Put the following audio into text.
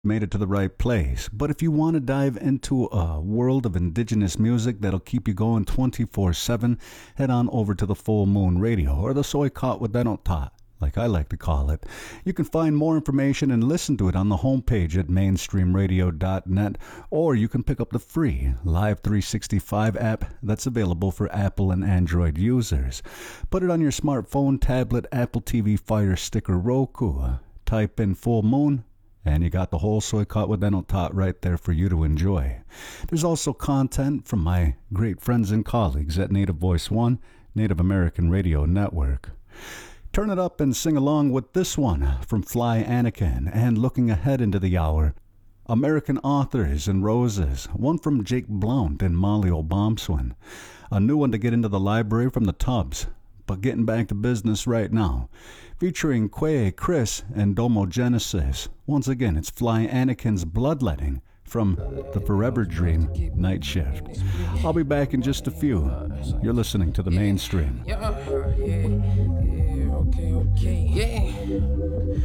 made it to the right place. But if you want to dive into a world of indigenous music that'll keep you going 24/7, head on over to the Full Moon Radio, or the Soy Caught with Denota, like I like to call it. You can find more information and listen to it on the homepage at mainstreamradio.net, or you can pick up the free Live 365 app that's available for Apple and Android users. Put it on your smartphone, tablet, Apple TV Fire Stick, or Roku. Type in Full Moon, and you got the whole Soy Caught with Denota right there for you to enjoy. There's also content from my great friends and colleagues at Native Voice One, Native American Radio Network. Turn it up and sing along with this one from Fly Anakin. And looking ahead into the hour, American Authors and Roses, one from Jake Blount and Molly O'Bombswin. A new one to get into the library from the Tubbs, but getting back to business right now. Featuring Quay, Chris, and Domo Genesis. Once again, it's Fly Anakin's Bloodletting from the Forever Dream Night Shift. I'll be back in just a few. You're listening to The Mainstream. Okay, yeah.